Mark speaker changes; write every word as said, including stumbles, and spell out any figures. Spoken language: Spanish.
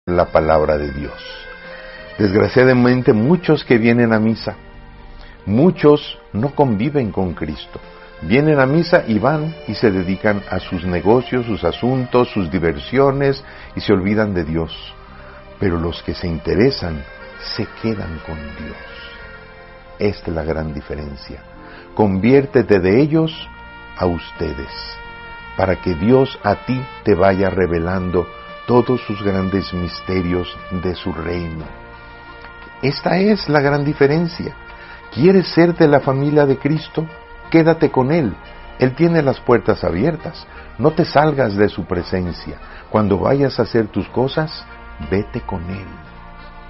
Speaker 1: la palabra de Dios. Desgraciadamente, muchos que vienen a misa, muchos no conviven con Cristo. Vienen a misa y van y se dedican a sus negocios, sus asuntos, sus diversiones y se olvidan de Dios. Pero los que se interesan se quedan con Dios. Esta es la gran diferencia. Conviértete de ellos a ustedes, para que Dios a ti te vaya revelando todos sus grandes misterios de su reino. Esta es la gran diferencia. ¿Quieres ser de la familia de Cristo? Quédate con Él. Él tiene las puertas abiertas. No te salgas de su presencia. Cuando vayas a hacer tus cosas, vete con Él.